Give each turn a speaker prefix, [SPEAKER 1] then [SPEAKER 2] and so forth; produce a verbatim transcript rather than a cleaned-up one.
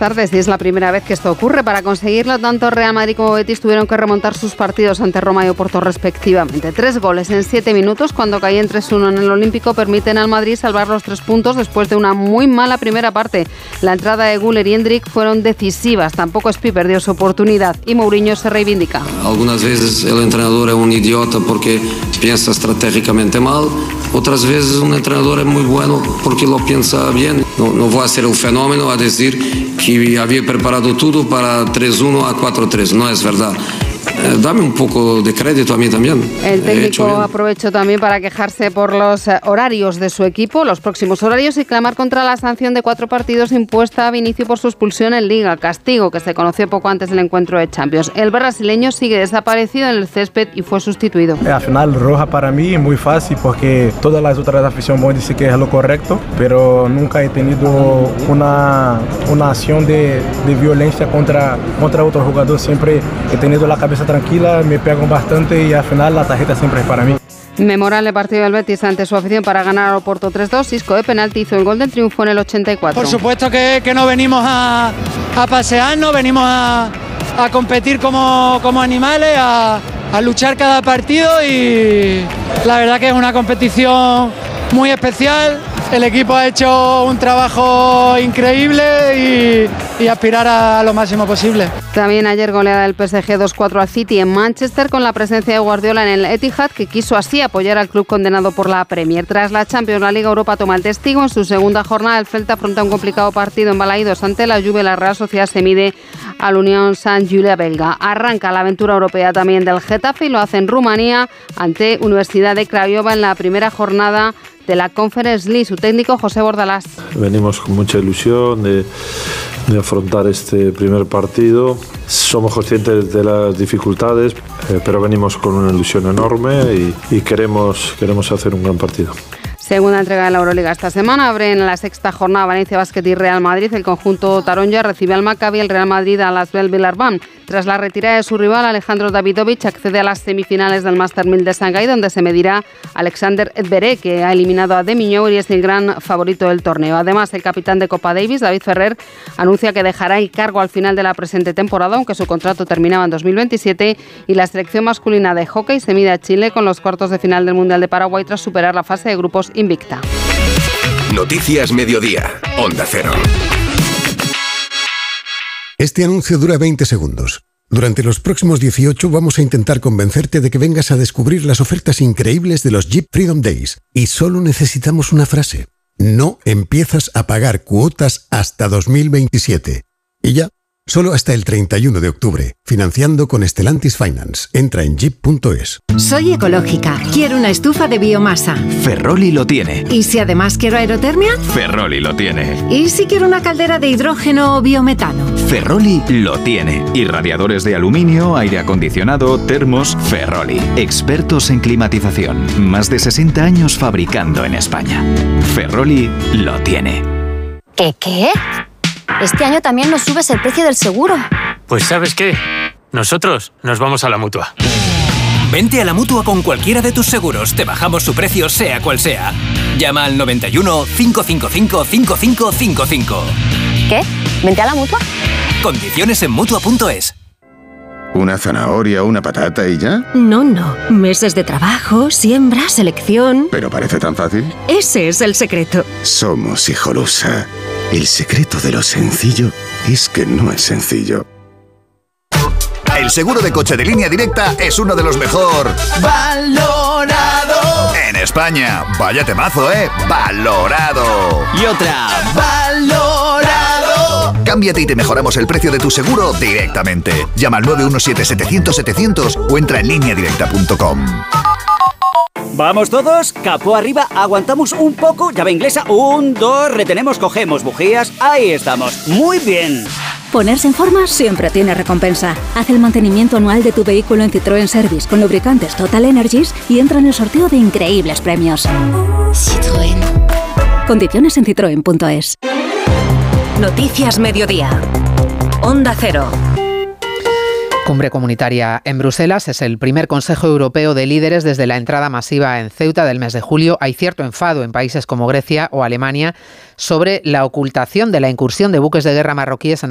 [SPEAKER 1] tardes y es la primera vez que esto ocurre. Para conseguirlo, tanto Real Madrid como Betis tuvieron que remontar sus partidos ante Roma y Oporto respectivamente. Tres goles en siete minutos cuando caían tres uno en el Olímpico permiten al Madrid salvar los tres puntos después de una muy mala primera parte. La entrada de Güler y Endrick fueron decisivas. Tampoco Spi perdió su oportunidad y Mourinho se reivindica.
[SPEAKER 2] Algunas veces el entrenador es un idiota porque piensa estratégicamente mal. Otras veces un entrenador es muy bueno porque lo piensa bien. No, no voy a hacer un fenómeno a decir que había preparado todo para tres uno a cuatro tres. No es verdad. Eh, dame un poco de crédito a mí también.
[SPEAKER 1] El técnico aprovechó también para quejarse por los horarios de su equipo, los próximos horarios, y clamar contra la sanción de cuatro partidos impuesta a Vinicius por su expulsión en Liga, castigo que se conoció poco antes del encuentro de Champions. El brasileño sigue desaparecido en el césped y fue sustituido.
[SPEAKER 3] La final roja para mí es muy fácil porque todas las otras aficiones van a decir que es lo correcto, pero nunca he tenido una, una acción de, de violencia contra, contra otro jugador. Siempre he tenido la cabeza tranquila, me pegan bastante y al final la tarjeta siempre es para mí.
[SPEAKER 1] Memorable partido del Betis ante su afición para ganar al Oporto tres dos. Isco de penalti hizo el gol del triunfo en el ochenta y cuatro.
[SPEAKER 4] Por supuesto que, que no venimos a, a pasearnos, venimos a, a competir como, como animales, a, a luchar cada partido y la verdad que es una competición muy especial. El equipo ha hecho un trabajo increíble y, y aspirar a lo máximo posible.
[SPEAKER 1] También ayer goleada del P S G dos cuatro al City en Manchester con la presencia de Guardiola en el Etihad, que quiso así apoyar al club condenado por la Premier. Tras la Champions, la Liga Europa toma el testigo. En su segunda jornada, el Celta afronta un complicado partido en Balaídos ante la Juve. La Real Sociedad se mide al Unión Saint-Gilles belga. Arranca la aventura europea también del Getafe y lo hace en Rumanía ante Universidad de Craiova en la primera jornada de la Conference League. Su técnico José Bordalás.
[SPEAKER 5] Venimos con mucha ilusión de, de afrontar este primer partido. Somos conscientes de las dificultades, eh, pero venimos con una ilusión enorme y, y queremos, queremos hacer un gran partido.
[SPEAKER 1] Segunda entrega de la Euroliga esta semana. Abre en la sexta jornada Valencia Basket y Real Madrid. El conjunto taronja recibe al Maccabi, el Real Madrid a las Bell-Villarban. Tras la retirada de su rival, Alejandro Davidovich accede a las semifinales del Master mil de Shanghái, donde se medirá Alexander Zverev, que ha eliminado a Demi Moore y es el gran favorito del torneo. Además, el capitán de Copa Davis, David Ferrer, anuncia que dejará el cargo al final de la presente temporada, aunque su contrato terminaba en dos mil veintisiete, y la selección masculina de hockey se mide a Chile con los cuartos de final del Mundial de Paraguay tras superar la fase de grupos invicta.
[SPEAKER 6] Noticias Mediodía, Onda Cero.
[SPEAKER 7] Este anuncio dura veinte segundos. Durante los próximos dieciocho vamos a intentar convencerte de que vengas a descubrir las ofertas increíbles de los Jeep Freedom Days. Y solo necesitamos una frase. No empiezas a pagar cuotas hasta dos mil veintisiete. Y ya, solo hasta el treinta y uno de octubre. Financiando con Stellantis Finance. Entra en jeep punto es.
[SPEAKER 8] Soy ecológica. Quiero una estufa de biomasa.
[SPEAKER 9] Ferroli lo tiene.
[SPEAKER 8] ¿Y si además quiero aerotermia?
[SPEAKER 9] Ferroli lo tiene.
[SPEAKER 8] ¿Y si quiero una caldera de hidrógeno o biometano?
[SPEAKER 9] Ferroli lo tiene. Y radiadores de aluminio, aire acondicionado, termos. Ferroli. Expertos en climatización. Más de sesenta años fabricando en España. Ferroli lo tiene.
[SPEAKER 10] ¿Qué qué? Este año también nos subes el precio del seguro.
[SPEAKER 11] Pues ¿sabes qué? Nosotros nos vamos a la Mutua.
[SPEAKER 12] Vente a la Mutua con cualquiera de tus seguros. Te bajamos su precio sea cual sea. Llama al noventa y uno, cinco cinco cinco, cinco cinco cinco cinco.
[SPEAKER 10] ¿Qué? ¿Vente a la Mutua?
[SPEAKER 12] Condiciones en Mutua punto es.
[SPEAKER 6] ¿Una zanahoria, una patata y ya?
[SPEAKER 8] No, no. Meses de trabajo, siembra, selección...
[SPEAKER 6] ¿Pero parece tan fácil?
[SPEAKER 8] Ese es el secreto.
[SPEAKER 6] Somos Hijolusa. El secreto de lo sencillo es que no es sencillo.
[SPEAKER 13] El seguro de coche de Línea Directa es uno de los mejor valorado en España. Vaya temazo, ¿eh? Valorado.
[SPEAKER 12] Y otra.
[SPEAKER 13] Valorado. Cámbiate y te mejoramos el precio de tu seguro directamente. Llama al nueve uno siete, setecientos, setecientos o entra en línea directa punto com.
[SPEAKER 14] Vamos todos, capó arriba, aguantamos un poco, llave inglesa, un, dos, retenemos, cogemos bujías, ahí estamos, muy bien.
[SPEAKER 15] Ponerse en forma siempre tiene recompensa. Haz el mantenimiento anual de tu vehículo en Citroën Service con lubricantes Total Energies y entra en el sorteo de increíbles premios. Citroën. Condiciones en citroen punto es.
[SPEAKER 8] Noticias Mediodía. Onda Cero.
[SPEAKER 16] Cumbre comunitaria en Bruselas. Es el primer Consejo Europeo de líderes desde la entrada masiva en Ceuta del mes de julio. Hay cierto enfado en países como Grecia o Alemania sobre la ocultación de la incursión de buques de guerra marroquíes en